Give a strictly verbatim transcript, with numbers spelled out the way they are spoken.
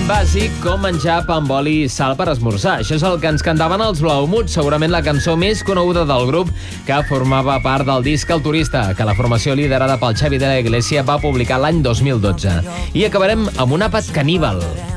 bàsic com menjar pa amb oli i sal per esmorzar. Això és el que ens cantaven els Blaumut, segurament la cançó més coneguda del grup que formava part del disc El Turista, que la formació liderada pel Xavi de la Iglesia va publicar l'any dos mil dotze. I acabarem amb un àpat caníbal.